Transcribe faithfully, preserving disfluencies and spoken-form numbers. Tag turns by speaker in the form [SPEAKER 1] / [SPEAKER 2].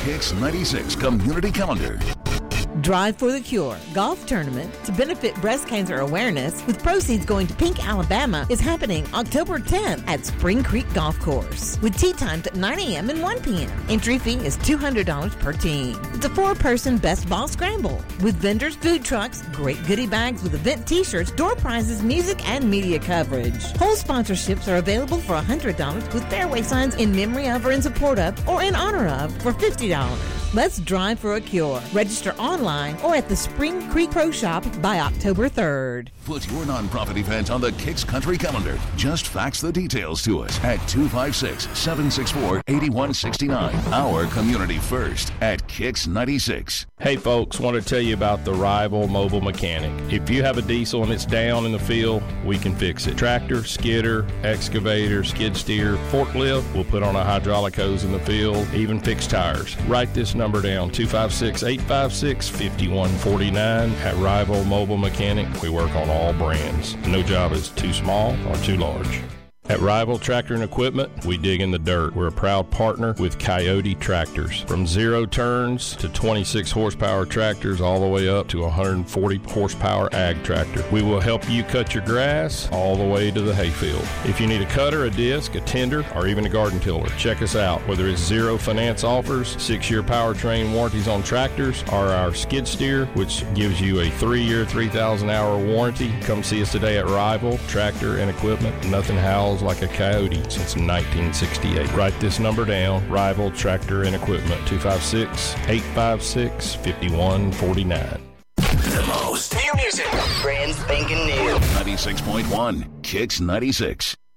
[SPEAKER 1] Kicks ninety-six Community Calendar.
[SPEAKER 2] Drive for the Cure golf tournament to benefit breast cancer awareness with proceeds going to Pink, Alabama is happening October tenth at Spring Creek Golf Course with tee times at nine a.m. and one p.m. Entry fee is two hundred dollars per team. It's a four-person best ball scramble with vendors, food trucks, great goodie bags with event t-shirts, door prizes, music, and media coverage. Whole sponsorships are available for one hundred dollars with fairway signs in memory of or in support of or in honor of for fifty dollars. Let's drive for a cure. Register online or at the Spring Creek Pro Shop by October third.
[SPEAKER 1] Put your nonprofit event on the Kicks Country Calendar. Just fax the details to us at two five six, seven six four, eight one six nine. Our community first at Kicks ninety-six.
[SPEAKER 3] Hey folks, want to tell you about the Rival Mobile Mechanic. If you have a diesel and it's down in the field, we can fix it. Tractor, skidder, excavator, skid steer, forklift, we'll put on a hydraulic hose in the field, even fix tires. Write this number down, two five six, eight five six, five one four nine. At Rival Mobile Mechanic, we work on all brands. No job is too small or too large. At Rival Tractor and Equipment, we dig in the dirt. We're a proud partner with Coyote Tractors. From zero turns to twenty-six horsepower tractors all the way up to one hundred forty horsepower ag tractor. We will help you cut your grass all the way to the hayfield. If you need a cutter, a disc, a tender, or even a garden tiller, check us out. Whether it's zero finance offers, six-year powertrain warranties on tractors, or our skid steer, which gives you a three-year, three thousand hour warranty, come see us today at Rival Tractor and Equipment. Nothing howls like a Coyote since nineteen sixty-eight. Write this number down, Rival Tractor and Equipment, two five six, eight five six, five one four nine.
[SPEAKER 1] The most
[SPEAKER 4] new music, brand spanking new.
[SPEAKER 1] ninety-six point one Kicks ninety-six.